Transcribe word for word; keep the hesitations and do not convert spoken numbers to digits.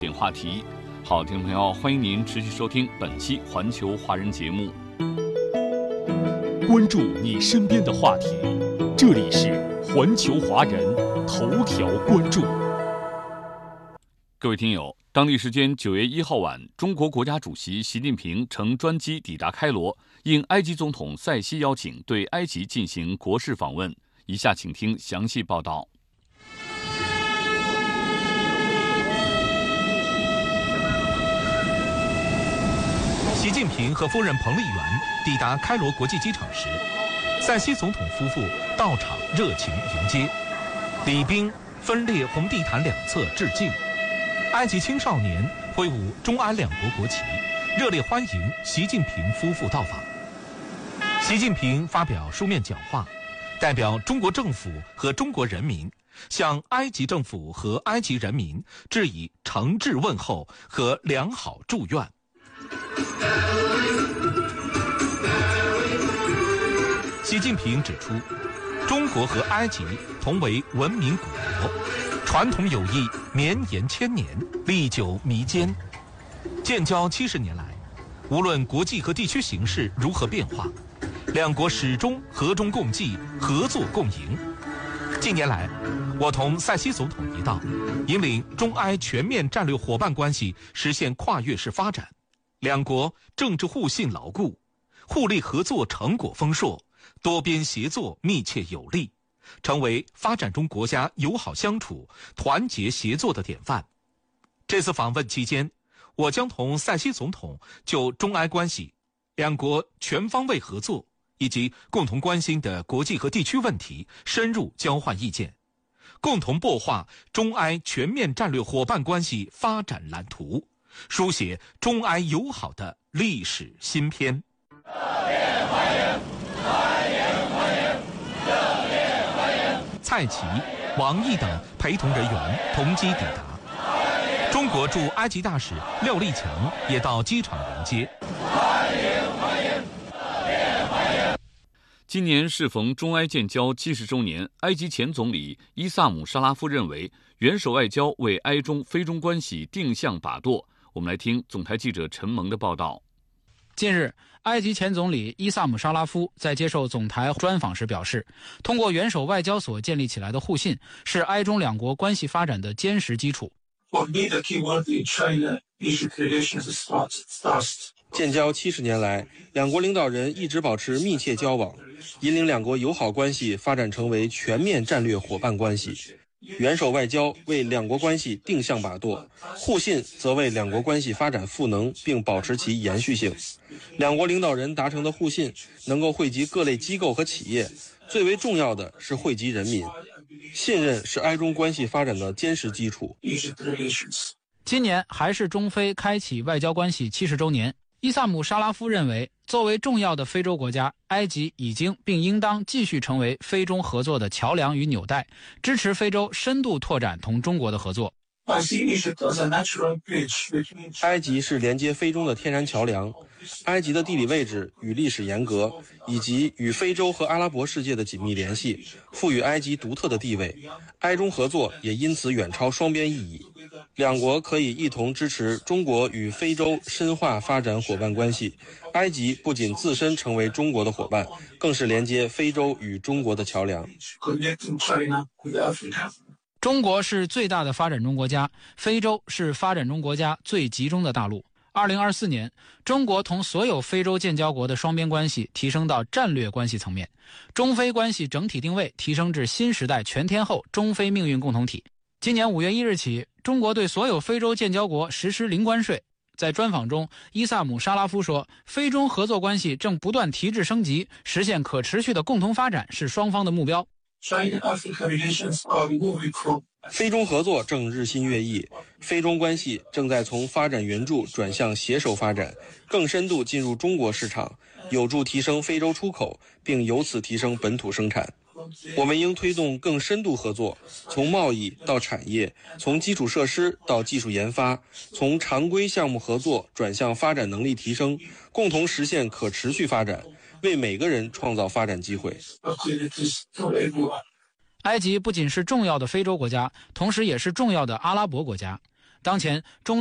点话题。好，听众朋友，欢迎您持续收听本期环球华人节目， 关注你身边的话题，这里是环球华人头条关注。 各位听友，当地时间九月一号晚，中国国家主席习近平乘专机抵达开罗，应埃及总统塞西邀请，对埃及进行国事访问。以下请听详细报道。 习近平和夫人彭丽媛抵达开罗国际机场时，塞西总统夫妇到场热情迎接，礼宾分列红地毯两侧致敬。埃及青少年挥舞中埃两国国旗，热烈欢迎习近平夫妇到访。习近平发表书面讲话，代表中国政府和中国人民向埃及政府和埃及人民致以诚挚问候和良好祝愿。习近平指出，中国和埃及同为文明古国，传统友谊绵延千年，历久弥坚。建交七十年来，无论国际和地区形势如何变化，两国始终和衷共济，合作共赢。近年来，我同塞西总统一道，引领中埃全面战略伙伴关系实现跨越式发展，两国政治互信牢固，互利合作成果丰硕，多边协作密切有力，成为发展中国家友好相处、团结协作的典范。这次访问期间，我将同塞西总统就中埃关系、两国全方位合作以及共同关心的国际和地区问题深入交换意见，共同擘画中埃全面战略伙伴关系发展蓝图，书写中埃友好的历史新篇。热烈欢迎，欢迎欢迎，热烈欢迎！蔡奇、王毅等陪同人员同机抵达。中国驻埃及大使廖立强也到机场迎接。欢迎欢迎，热烈欢迎！ 今年适逢中埃建交七十周年，埃及前总理伊萨姆·沙拉夫认为，元首外交为埃中非中关系定向把舵。我们来听总台记者陈萌的报道。 近日，埃及前总理伊萨姆·沙拉夫在接受总台专访时表示，通过元首外交所建立起来的互信，是埃中两国关系发展的坚实基础。 建交七十年来，两国领导人一直保持密切交往，引领两国友好关系发展成为全面战略伙伴关系。元首外交为两国关系定向把舵，互信则为两国关系发展赋能并保持其延续性。两国领导人达成的互信能够惠及各类机构和企业，最为重要的是惠及人民。信任是埃中关系发展的坚实基础。 今年还是中非开启外交关系七十周年，伊萨姆·沙拉夫认为，作为重要的非洲国家，埃及已经并应当继续成为非中合作的桥梁与纽带，支持非洲深度拓展同中国的合作。 埃及是连接非中的天然桥梁，埃及的地理位置与历史沿革，以及与非洲和阿拉伯世界的紧密联系，赋予埃及独特的地位。埃中合作也因此远超双边意义。两国可以一同支持中国与非洲深化发展伙伴关系。埃及不仅自身成为中国的伙伴，更是连接非洲与中国的桥梁。 中国是最大的发展中国家，非洲是发展中国家最集中的大陆。二零二四年，中国同所有非洲建交国的双边关系提升到战略关系层面，中非关系整体定位提升至新时代全天候中非命运共同体。今年五月一日起，中国对所有非洲建交国实施零关税。在专访中，伊萨姆·沙拉夫说，非中合作关系正不断提质升级，实现可持续的共同发展是双方的目标。 非中合作正日新月异，非中关系正在从发展援助转向携手发展，更深度进入中国市场，有助提升非洲出口，并由此提升本土生产。我们应推动更深度合作，从贸易到产业，从基础设施到技术研发，从常规项目合作转向发展能力提升，共同实现可持续发展，为每个人创造发展机会。 埃及不仅是重要的非洲国家，同时也是重要的阿拉伯国家。 当前中